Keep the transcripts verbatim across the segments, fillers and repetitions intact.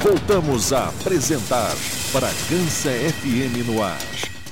Voltamos a apresentar Bragança F M no ar.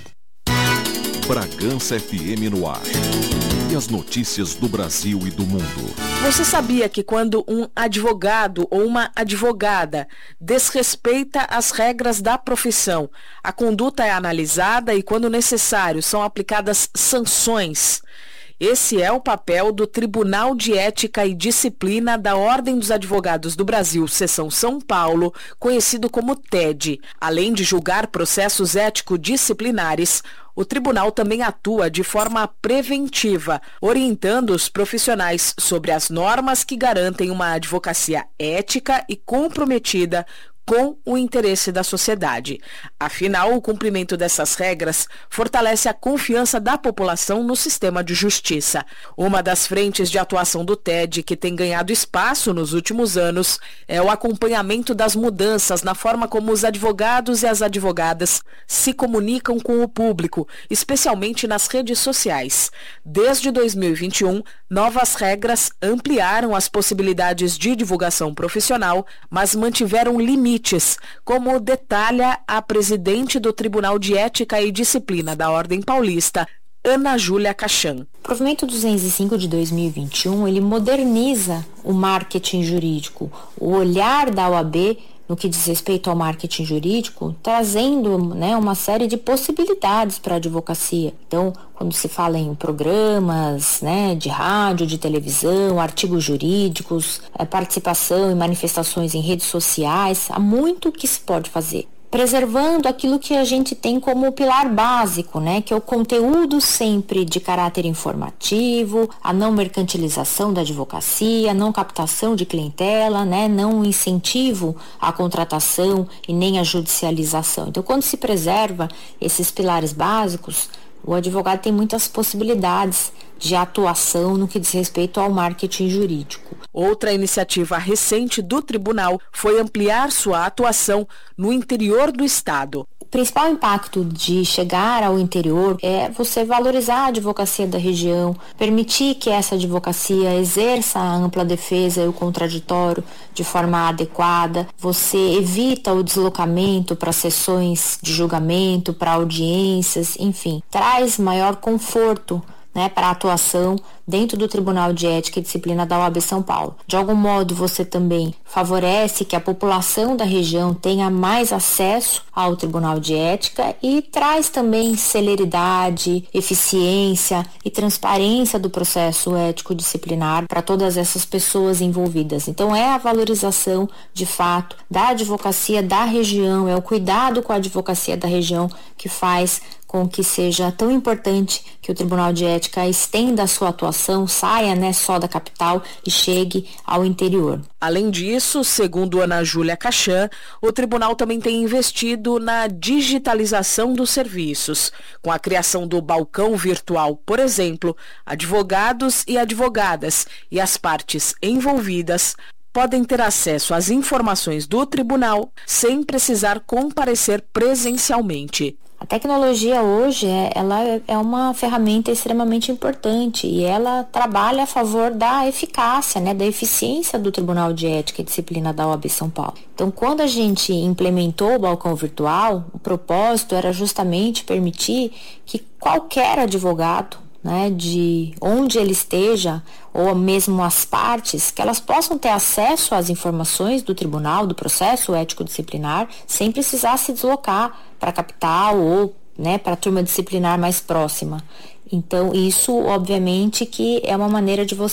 Bragança F M no ar. E as notícias do Brasil e do mundo. Você sabia que quando um advogado ou uma advogada desrespeita as regras da profissão, a conduta é analisada e, quando necessário, são aplicadas sanções? Esse é o papel do Tribunal de Ética e Disciplina da Ordem dos Advogados do Brasil, Seção São Paulo, conhecido como T E D. Além de julgar processos ético-disciplinares, o tribunal também atua de forma preventiva, orientando os profissionais sobre as normas que garantem uma advocacia ética e comprometida com o interesse da sociedade. Afinal, o cumprimento dessas regras fortalece a confiança da população no sistema de justiça. Uma das frentes de atuação do T E D que tem ganhado espaço nos últimos anos é o acompanhamento das mudanças na forma como os advogados e as advogadas se comunicam com o público, especialmente nas redes sociais. Desde dois mil e vinte e um, novas regras ampliaram as possibilidades de divulgação profissional, mas mantiveram limites, como detalha a presidente do Tribunal de Ética e Disciplina da Ordem Paulista, Ana Júlia Cachan. O provimento duzentos e cinco de dois mil e vinte e um, ele moderniza o marketing jurídico, o olhar da O A B no que diz respeito ao marketing jurídico, trazendo, né, uma série de possibilidades para a advocacia. Então, quando se fala em programas, né, de rádio, de televisão, artigos jurídicos, é, participação em manifestações em redes sociais, há muito que se pode fazer, preservando aquilo que a gente tem como pilar básico, né, que é o conteúdo sempre de caráter informativo, a não mercantilização da advocacia, a não captação de clientela, né, não incentivo à contratação e nem à judicialização. Então, quando se preserva esses pilares básicos, o advogado tem muitas possibilidades de atuação no que diz respeito ao marketing jurídico. Outra iniciativa recente do tribunal foi ampliar sua atuação no interior do estado. O principal impacto de chegar ao interior é você valorizar a advocacia da região, permitir que essa advocacia exerça a ampla defesa e o contraditório de forma adequada. Você evita o deslocamento para sessões de julgamento, para audiências, enfim, traz maior conforto, né, para a atuação dentro do Tribunal de Ética e Disciplina da O A B São Paulo. De algum modo, você também favorece que a população da região tenha mais acesso ao Tribunal de Ética e traz também celeridade, eficiência e transparência do processo ético-disciplinar para todas essas pessoas envolvidas. Então, é a valorização, de fato, da advocacia da região, é o cuidado com a advocacia da região que faz com que seja tão importante que o Tribunal de Ética estenda a sua atuação, saia, né, só da capital e chegue ao interior. Além disso, segundo Ana Júlia Cachan, o tribunal também tem investido na digitalização dos serviços. Com a criação do balcão virtual, por exemplo, advogados e advogadas e as partes envolvidas podem ter acesso às informações do tribunal sem precisar comparecer presencialmente. A tecnologia hoje é, ela é uma ferramenta extremamente importante e ela trabalha a favor da eficácia, né, da eficiência do Tribunal de Ética e Disciplina da O A B São Paulo. Então, quando a gente implementou o balcão virtual, o propósito era justamente permitir que qualquer advogado, né, de onde ele esteja, ou mesmo as partes, que elas possam ter acesso às informações do tribunal, do processo ético-disciplinar, sem precisar se deslocar para a capital ou, né, para a turma disciplinar mais próxima. Então, isso, obviamente, que é uma maneira de você